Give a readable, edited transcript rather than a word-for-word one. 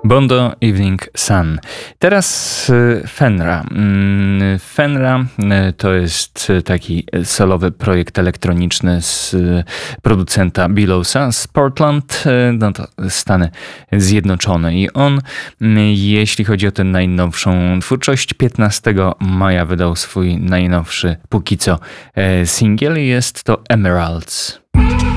Bondo Evening Sun. Teraz Fenra. Fenra to jest taki solowy projekt elektroniczny z producenta Billowsa z Portland, no to Stany Zjednoczone. I on, jeśli chodzi o tę najnowszą twórczość, 15 maja wydał swój najnowszy póki co singiel. Jest to Emeralds.